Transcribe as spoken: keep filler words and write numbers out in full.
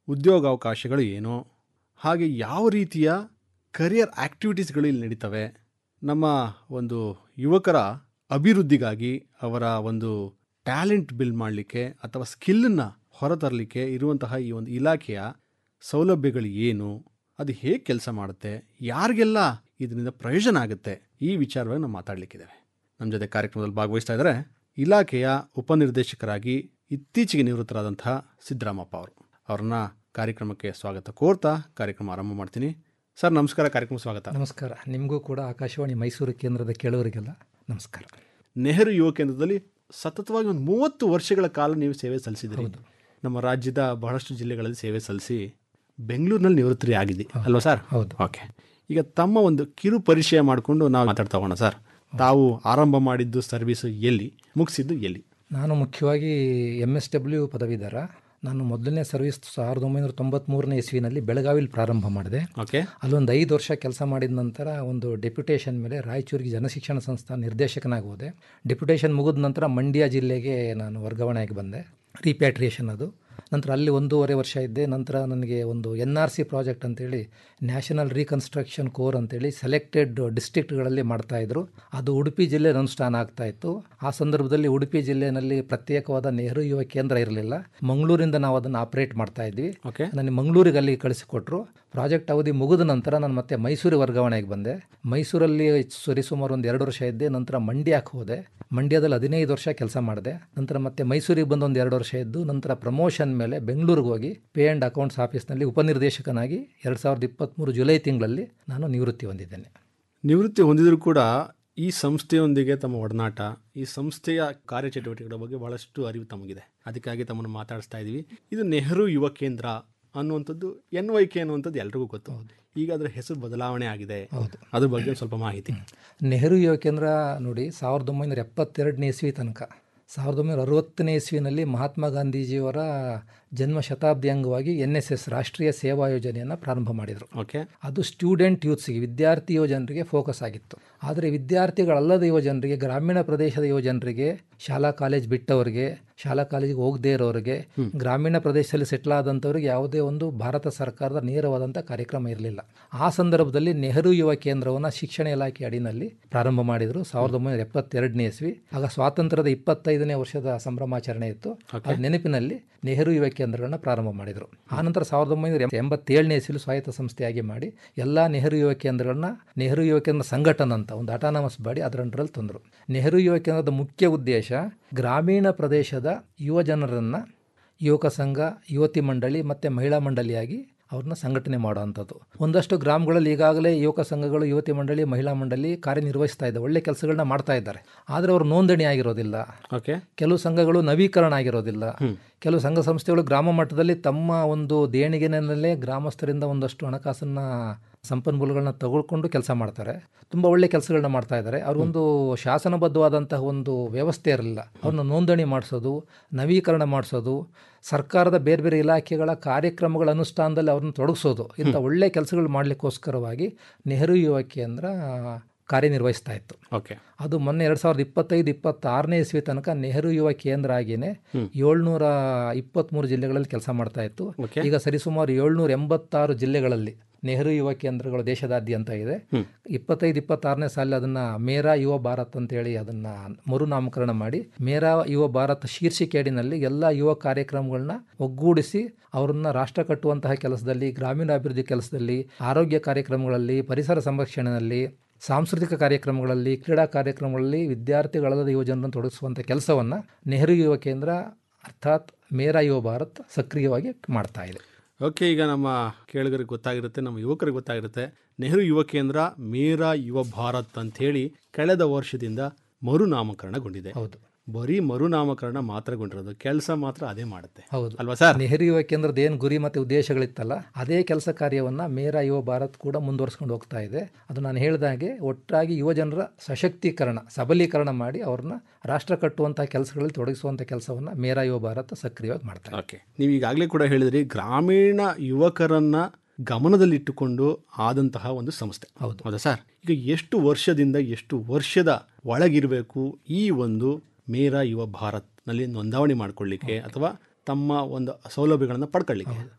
ಉದ್ಯೋಗಾವಕಾಶಗಳು ಏನು, ಹಾಗೆ ಯಾವ ರೀತಿಯ ಕರಿಯರ್ ಆ್ಯಕ್ಟಿವಿಟೀಸ್ಗಳು ಇಲ್ಲಿ ನಡೀತವೆ, ನಮ್ಮ ಒಂದು ಯುವಕರ ಅಭಿವೃದ್ಧಿಗಾಗಿ ಅವರ ಒಂದು ಟ್ಯಾಲೆಂಟ್ ಬಿಲ್ಡ್ ಮಾಡಲಿಕ್ಕೆ ಅಥವಾ ಸ್ಕಿಲ್ಲನ್ನು ಹೊರತರಲಿಕ್ಕೆ ಇರುವಂತಹ ಈ ಒಂದು ಇಲಾಖೆಯ ಸೌಲಭ್ಯಗಳು ಏನು, ಅದು ಹೇಗೆ ಕೆಲಸ ಮಾಡುತ್ತೆ, ಯಾರಿಗೆಲ್ಲ ಇದರಿಂದ ಪ್ರಯೋಜನ ಆಗುತ್ತೆ, ಈ ವಿಚಾರವಾಗಿ ನಾವು ಮಾತಾಡಲಿಕ್ಕಿದ್ದೇವೆ. ನಮ್ಮ ಜೊತೆ ಕಾರ್ಯಕ್ರಮದಲ್ಲಿ ಭಾಗವಹಿಸ್ತಾ ಇದ್ದಾರೆ ಇಲಾಖೆಯ ಉಪನಿರ್ದೇಶಕರಾಗಿ ಇತ್ತೀಚೆಗೆ ನಿವೃತ್ತರಾದಂತಹ ಸಿದ್ದರಾಮಪ್ಪ ಅವರು. ಅವ್ರನ್ನ ಕಾರ್ಯಕ್ರಮಕ್ಕೆ ಸ್ವಾಗತ ಕೋರ್ತಾ ಕಾರ್ಯಕ್ರಮ ಆರಂಭ ಮಾಡ್ತೀನಿ. ಸರ್ ನಮಸ್ಕಾರ, ಕಾರ್ಯಕ್ರಮ ಸ್ವಾಗತ. ನಮಸ್ಕಾರ. ನಿಮಗೂ ಕೂಡ ಆಕಾಶವಾಣಿ ಮೈಸೂರು ಕೇಂದ್ರದ ಕೇಳುವರಿಗೆಲ್ಲ ನಮಸ್ಕಾರ. ನೆಹರು ಯುವ ಕೇಂದ್ರದಲ್ಲಿ ಸತತವಾಗಿ ಒಂದು ಮೂವತ್ತು ವರ್ಷಗಳ ಕಾಲ ನೀವು ಸೇವೆ ಸಲ್ಲಿಸಿದ್ರಿ. ನಮ್ಮ ರಾಜ್ಯದ ಬಹಳಷ್ಟು ಜಿಲ್ಲೆಗಳಲ್ಲಿ ಸೇವೆ ಸಲ್ಲಿಸಿ ಬೆಂಗಳೂರಿನಲ್ಲಿ ನಿವೃತ್ತಿ ಆಗಿದೆ ಅಲ್ವಾ ಸರ್? ಹೌದು. ಓಕೆ, ಈಗ ತಮ್ಮ ಒಂದು ಕಿರು ಪರಿಚಯ ಮಾಡಿಕೊಂಡು ನಾವು ಮಾತಾಡ್ತಾ ಹೋಗೋಣ ಸರ್. ತಾವು ಆರಂಭ ಮಾಡಿದ್ದು ಸರ್ವಿಸು ಎಲ್ಲಿ, ಮುಗಿಸಿದ್ದು ಎಲ್ಲಿ? ನಾನು ಮುಖ್ಯವಾಗಿ ಎಮ್ ಎಸ್ ಡಬ್ಲ್ಯೂ ಪದವೀಧರ. ನಾನು ಮೊದಲನೇ ಸರ್ವಿಸ್ ಸಾವಿರದ ಒಂಬೈನೂರ ತೊಂಬತ್ತ್ಮೂರನೇ ಇಸ್ವಿನಲ್ಲಿ ಬೆಳಗಾವಿಲಿ ಪ್ರಾರಂಭ ಮಾಡಿದೆ. ಓಕೆ. ಅಲ್ಲೊಂದು ಐದು ವರ್ಷ ಕೆಲಸ ಮಾಡಿದ ನಂತರ ಒಂದು ಡೆಪ್ಯುಟೇಷನ್ ಮೇಲೆ ರಾಯಚೂರಿಗೆ ಜನಶಿಕ್ಷಣ ಸಂಸ್ಥಾ ನಿರ್ದೇಶಕನಾಗಿ ಹೋದೆ. ಡೆಪ್ಯುಟೇಷನ್ ಮುಗಿದ ನಂತರ ಮಂಡ್ಯ ಜಿಲ್ಲೆಗೆ ನಾನು ವರ್ಗಾವಣೆಯಾಗಿ ಬಂದೆ, ರಿಪ್ಯಾಟ್ರಿಯೇಷನ್ ಅದು. ನಂತರ ಅಲ್ಲಿ ಒಂದೂವರೆ ವರ್ಷ ಇದ್ದೆ. ನಂತರ ನನಗೆ ಒಂದು ಎನ್ ಆರ್ ಸಿ ಪ್ರಾಜೆಕ್ಟ್ ಅಂತೇಳಿ ನ್ಯಾಷನಲ್ ರೀಕನ್ಸ್ಟ್ರಕ್ಷನ್ ಕೋರ್ ಅಂತೇಳಿ ಸೆಲೆಕ್ಟೆಡ್ ಡಿಸ್ಟ್ರಿಕ್ಟ್ಗಳಲ್ಲಿ ಮಾಡ್ತಾಯಿದ್ರು. ಅದು ಉಡುಪಿ ಜಿಲ್ಲೆ ಅನುಷ್ಠಾನ ಆಗ್ತಾಯಿತ್ತು. ಆ ಸಂದರ್ಭದಲ್ಲಿ ಉಡುಪಿ ಜಿಲ್ಲೆಯಲ್ಲಿ ಪ್ರತ್ಯೇಕವಾದ ನೆಹರು ಯುವ ಕೇಂದ್ರ ಇರಲಿಲ್ಲ. ಮಂಗಳೂರಿಂದ ನಾವು ಅದನ್ನು ಆಪರೇಟ್ ಮಾಡ್ತಾ ಇದ್ವಿ. ನನಗೆ ಮಂಗಳೂರಿಗೆ ಅಲ್ಲಿ ಕಳಿಸಿಕೊಟ್ರು. ಪ್ರಾಜೆಕ್ಟ್ ಅವಧಿ ಮುಗಿದ ನಂತರ ನಾನು ಮತ್ತೆ ಮೈಸೂರಿಗೆ ವರ್ಗಾವಣೆಗೆ ಬಂದೆ. ಮೈಸೂರಲ್ಲಿ ಸರಿಸುಮಾರು ಒಂದು ಎರಡು ವರ್ಷ ಇದ್ದೆ. ನಂತರ ಮಂಡ್ಯಕ್ಕೆ ಹೋದೆ. ಮಂಡ್ಯದಲ್ಲಿ ಹದಿನೈದು ವರ್ಷ ಕೆಲಸ ಮಾಡಿದೆ. ನಂತರ ಮತ್ತೆ ಮೈಸೂರಿಗೆ ಬಂದು ಒಂದು ಎರಡು ವರ್ಷ ಇದ್ದು ನಂತರ ಪ್ರಮೋಷನ್ ಮೇಲೆ ಬೆಂಗಳೂರಿಗೆ ಹೋಗಿ ಪೇ ಆ್ಯಂಡ್ ಅಕೌಂಟ್ಸ್ ಆಫೀಸ್ನಲ್ಲಿ ಉಪನಿರ್ದೇಶಕನಾಗಿ ಎರಡು ಸಾವಿರದ ಇಪ್ಪತ್ತ್ಮೂರು ಜುಲೈ ತಿಂಗಳಲ್ಲಿ ನಾನು ನಿವೃತ್ತಿ ಹೊಂದಿದ್ದೇನೆ. ನಿವೃತ್ತಿ ಹೊಂದಿದರೂ ಕೂಡ ಈ ಸಂಸ್ಥೆಯೊಂದಿಗೆ ತಮ್ಮ ಒಡನಾಟ, ಈ ಸಂಸ್ಥೆಯ ಕಾರ್ಯಚಟುವಟಿಕೆಗಳ ಬಗ್ಗೆ ಬಹಳಷ್ಟು ಅರಿವು ತಮಗಿದೆ. ಅದಕ್ಕಾಗಿ ತಮ್ಮನ್ನು ಮಾತಾಡಿಸ್ತಾ ಇದ್ದೀವಿ. ಇದು ನೆಹರು ಯುವ ಕೇಂದ್ರ ಅನ್ನುವಂಥದ್ದು ಎನ್ ವೈ ಕೆ ಅನ್ನುವಂಥದ್ದು ಎಲ್ರಿಗೂ ಗೊತ್ತು. ಈಗ ಅದರ ಹೆಸರು ಬದಲಾವಣೆ ಆಗಿದೆ. ಅದ್ರ ಬಗ್ಗೆ ಸ್ವಲ್ಪ ಮಾಹಿತಿ. ನೆಹರು ಯುವ ಕೇಂದ್ರ ನೋಡಿ, ಸಾವಿರದ ಒಂಬೈನೂರ ಎಪ್ಪತ್ತೆರಡನೇ ಇಸ್ವಿ ತನಕ ಸಾವಿರದ ಒಂಬೈನೂರ ಅರವತ್ತನೇ ಇಸ್ವಿನಲ್ಲಿ ಮಹಾತ್ಮ ಗಾಂಧೀಜಿಯವರ ಜನ್ಮ ಶತಾಬ್ದಿ ಅಂಗವಾಗಿ ಎನ್ ಎಸ್ ಎಸ್ ರಾಷ್ಟ್ರೀಯ ಸೇವಾ ಯೋಜನೆಯನ್ನು ಪ್ರಾರಂಭ ಮಾಡಿದರು. ಓಕೆ. ಅದು ಸ್ಟೂಡೆಂಟ್ ಯೂತ್ಸ್ಗೆ, ವಿದ್ಯಾರ್ಥಿ ಯುವಜನರಿಗೆ ಫೋಕಸ್ ಆಗಿತ್ತು. ಆದರೆ ವಿದ್ಯಾರ್ಥಿಗಳಲ್ಲದ ಯುವಜನರಿಗೆ, ಗ್ರಾಮೀಣ ಪ್ರದೇಶದ ಯುವಜನರಿಗೆ, ಶಾಲಾ ಕಾಲೇಜ್ ಬಿಟ್ಟವರಿಗೆ, ಶಾಲಾ ಕಾಲೇಜಿಗೆ ಹೋಗದೇ ಇರೋರಿಗೆ, ಗ್ರಾಮೀಣ ಪ್ರದೇಶದಲ್ಲಿ ಸೆಟ್ಲ್ ಆದಂಥವ್ರಿಗೆ ಯಾವುದೇ ಒಂದು ಭಾರತ ಸರ್ಕಾರದ ನೇರವಾದಂಥ ಕಾರ್ಯಕ್ರಮ ಇರಲಿಲ್ಲ. ಆ ಸಂದರ್ಭದಲ್ಲಿ ನೆಹರು ಯುವ ಕೇಂದ್ರವನ್ನು ಶಿಕ್ಷಣ ಇಲಾಖೆ ಅಡಿನಲ್ಲಿ ಪ್ರಾರಂಭ ಮಾಡಿದರು ಸಾವಿರದ ಒಂಬೈನೂರ ಎಪ್ಪತ್ತೆರಡನೇ ಇಸ್ವಿ. ಆಗ ಸ್ವಾತಂತ್ರ್ಯದ ಇಪ್ಪತ್ತೈದನೇ ವರ್ಷದ ಸಂಭ್ರಮಾಚರಣೆ ಇತ್ತು. ಅದ ನೆನಪಿನಲ್ಲಿ ನೆಹರು ಯುವ ಕೇಂದ್ರಗಳನ್ನ ಪ್ರಾರಂಭ ಮಾಡಿದರು. ಆನಂತರ ಸಾವಿರದ ಒಂಬೈನೂರ ಎಂಬತ್ತೇಳನೇ ಇಸ್ವಿಲಿ ಸ್ವಾಯತ್ತ ಸಂಸ್ಥೆಯಾಗಿ ಮಾಡಿ ಎಲ್ಲ ನೆಹರು ಯುವ ಕೇಂದ್ರಗಳನ್ನ ನೆಹರು ಯುವ ಕೇಂದ್ರ ಸಂಘಟನೆ ಅಂತ ಒಂದು ಅಟಾನಮಸ್ ಬಾಡಿ ಅದರ ಅಂಡರಲ್ಲಿ ತಂದರು. ನೆಹರು ಯುವ ಕೇಂದ್ರದ ಮುಖ್ಯ ಉದ್ದೇಶ ಗ್ರಾಮೀಣ ಪ್ರದೇಶದ ಯುವ ಜನರನ್ನು ಯುವಕ ಸಂಘ, ಯುವತಿ ಮಂಡಳಿ ಮತ್ತು ಮಹಿಳಾ ಮಂಡಳಿಯಾಗಿ ಅವ್ರನ್ನ ಸಂಘಟನೆ ಮಾಡುವಂಥದ್ದು. ಒಂದಷ್ಟು ಗ್ರಾಮಗಳಲ್ಲಿ ಈಗಾಗಲೇ ಯುವಕ ಸಂಘಗಳು, ಯುವತಿ ಮಂಡಳಿ, ಮಹಿಳಾ ಮಂಡಳಿ ಕಾರ್ಯನಿರ್ವಹಿಸ್ತಾ ಇದ್ದಾರೆ, ಒಳ್ಳೆ ಕೆಲಸಗಳನ್ನ ಮಾಡ್ತಾ ಇದ್ದಾರೆ. ಆದರೆ ಅವರು ನೋಂದಣಿ ಆಗಿರೋದಿಲ್ಲ. ಓಕೆ. ಕೆಲವು ಸಂಘಗಳು ನವೀಕರಣ ಆಗಿರೋದಿಲ್ಲ. ಕೆಲವು ಸಂಘ ಸಂಸ್ಥೆಗಳು ಗ್ರಾಮ ಮಟ್ಟದಲ್ಲಿ ತಮ್ಮ ಒಂದು ದೇಣಿಗೆನಲ್ಲೇ ಗ್ರಾಮಸ್ಥರಿಂದ ಒಂದಷ್ಟು ಹಣಕಾಸನ್ನು, ಸಂಪನ್ಮೂಲಗಳನ್ನ ತಗೊಳ್ಕೊಂಡು ಕೆಲಸ ಮಾಡ್ತಾರೆ. ತುಂಬ ಒಳ್ಳೆ ಕೆಲಸಗಳನ್ನ ಮಾಡ್ತಾ ಇದ್ದಾರೆ. ಅವ್ರಿಗೊಂದು ಶಾಸನಬದ್ಧವಾದಂತಹ ಒಂದು ವ್ಯವಸ್ಥೆ ಇರಲಿಲ್ಲ. ಅವ್ರನ್ನ ನೋಂದಣಿ ಮಾಡಿಸೋದು, ನವೀಕರಣ ಮಾಡಿಸೋದು, ಸರ್ಕಾರದ ಬೇರೆ ಬೇರೆ ಇಲಾಖೆಗಳ ಕಾರ್ಯಕ್ರಮಗಳ ಅನುಷ್ಠಾನದಲ್ಲಿ ಅವ್ರನ್ನ ತೊಡಗಿಸೋದು, ಇಂಥ ಒಳ್ಳೆ ಕೆಲಸಗಳು ಮಾಡಲಿಕ್ಕೋಸ್ಕರವಾಗಿ ನೆಹರು ಯುವ ಕೇಂದ್ರ ಕಾರ್ಯನಿರ್ವಹಿಸ್ತಾ ಇತ್ತು. ಓಕೆ. ಅದು ಮೊನ್ನೆ ಎರಡು ಸಾವಿರದ ಇಪ್ಪತ್ತೈದು ಇಪ್ಪತ್ತಾರನೇ ಇಸ್ವಿ ತನಕ ನೆಹರು ಯುವ ಕೇಂದ್ರ ಆಗಿಯೇ ಏಳ್ನೂರ ಇಪ್ಪತ್ತ್ಮೂರು ಜಿಲ್ಲೆಗಳಲ್ಲಿ ಕೆಲಸ ಮಾಡ್ತಾ ಇತ್ತು. ಈಗ ಸರಿಸುಮಾರು ಏಳ್ನೂರ ಎಂಬತ್ತಾರು ಜಿಲ್ಲೆಗಳಲ್ಲಿ ನೆಹರು ಯುವ ಕೇಂದ್ರಗಳು ದೇಶದಾದ್ಯಂತ ಇದೆ. ಇಪ್ಪತ್ತೈದು ಇಪ್ಪತ್ತಾರನೇ ಸಾಲ ಅದನ್ನು ಮೇರಾ ಯುವ ಭಾರತ್ ಅಂತೇಳಿ ಅದನ್ನು ಮರುನಾಮಕರಣ ಮಾಡಿ ಮೇರಾ ಯುವ ಭಾರತ್ ಶೀರ್ಷಿಕೆಯಡಿನಲ್ಲಿ ಎಲ್ಲ ಯುವ ಕಾರ್ಯಕ್ರಮಗಳನ್ನ ಒಗ್ಗೂಡಿಸಿ ಅವರನ್ನು ರಾಷ್ಟ್ರ ಕಟ್ಟುವಂತಹ ಕೆಲಸದಲ್ಲಿ, ಗ್ರಾಮೀಣಾಭಿವೃದ್ಧಿ ಕೆಲಸದಲ್ಲಿ, ಆರೋಗ್ಯ ಕಾರ್ಯಕ್ರಮಗಳಲ್ಲಿ, ಪರಿಸರ ಸಂರಕ್ಷಣೆಯಲ್ಲಿ, ಸಾಂಸ್ಕೃತಿಕ ಕಾರ್ಯಕ್ರಮಗಳಲ್ಲಿ, ಕ್ರೀಡಾ ಕಾರ್ಯಕ್ರಮಗಳಲ್ಲಿ ವಿದ್ಯಾರ್ಥಿಗಳಲ್ಲದ ಯುವಜನರನ್ನು ತೊಡಗಿಸುವಂಥ ಕೆಲಸವನ್ನು ನೆಹರು ಯುವ ಕೇಂದ್ರ ಅರ್ಥಾತ್ ಮೇರಾ ಯುವ ಭಾರತ್ ಸಕ್ರಿಯವಾಗಿ ಮಾಡ್ತಾ ಇದೆ. ಓಕೆ. ಈಗ ನಮ್ಮ ಕೇಳುಗರಿಗೆ ಗೊತ್ತಾಗಿರುತ್ತೆ, ನಮ್ಮ ಯುವಕರಿಗೆ ಗೊತ್ತಾಗಿರುತ್ತೆ, ನೆಹರು ಯುವ ಕೇಂದ್ರ ಮೇರಾ ಯುವ ಭಾರತ್ ಅಂಥೇಳಿ ಕಳೆದ ವರ್ಷದಿಂದ ಮರುನಾಮಕರಣಗೊಂಡಿದೆ. ಹೌದು. ಬರೀ ಮರುನಾಮಕರಣ ಮಾತ್ರಗೊಂಡಿರೋದು, ಕೆಲಸ ಮಾತ್ರ ಅದೇ ಮಾಡುತ್ತೆ. ಹೌದು ಅಲ್ವಾ ಸರ್? ನೆಹರು ಯುವ ಕೇಂದ್ರದ ಏನು ಗುರಿ ಮತ್ತು ಉದ್ದೇಶಗಳಿತ್ತಲ್ಲ, ಅದೇ ಕೆಲಸ ಕಾರ್ಯವನ್ನು ಮೇರಾ ಯುವ ಭಾರತ್ ಕೂಡ ಮುಂದುವರಿಸ್ಕೊಂಡು ಹೋಗ್ತಾ ಇದೆ. ಅದು ನಾನು ಹೇಳಿದಾಗೆ ಒಟ್ಟಾಗಿ ಯುವ ಜನರ ಸಶಕ್ತೀಕರಣ, ಸಬಲೀಕರಣ ಮಾಡಿ ಅವ್ರನ್ನ ರಾಷ್ಟ್ರ ಕಟ್ಟುವಂಥ ಕೆಲಸಗಳಲ್ಲಿ ತೊಡಗಿಸುವಂಥ ಕೆಲಸವನ್ನು ಮೇರಾ ಯುವ ಭಾರತ್ ಸಕ್ರಿಯವಾಗಿ ಮಾಡ್ತಾರೆ. ಓಕೆ. ನೀವು ಈಗಾಗಲೇ ಕೂಡ ಹೇಳಿದ್ರಿ, ಗ್ರಾಮೀಣ ಯುವಕರನ್ನ ಗಮನದಲ್ಲಿಟ್ಟುಕೊಂಡು ಆದಂತಹ ಒಂದು ಸಂಸ್ಥೆ. ಹೌದು. ಹೌದಾ ಸರ್? ಈಗ ಎಷ್ಟು ವರ್ಷದಿಂದ ಎಷ್ಟು ವರ್ಷದ ಒಳಗಿರಬೇಕು ಈ ಒಂದು ಮೇರಾ ಯುವ ಭಾರತ್ನಲ್ಲಿ ನೋಂದಾವಣಿ ಮಾಡ್ಕೊಳ್ಳಿಕ್ಕೆ ಅಥವಾ ತಮ್ಮ ಒಂದು ಸೌಲಭ್ಯಗಳನ್ನು ಪಡ್ಕೊಳ್ಳಿಕ್ಕೆ?